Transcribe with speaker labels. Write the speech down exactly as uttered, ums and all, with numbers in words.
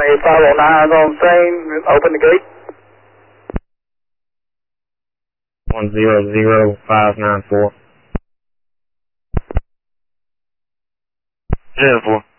Speaker 1: five oh nine is on scene. Open the gate.
Speaker 2: one zero zero five nine four.
Speaker 3: ten four.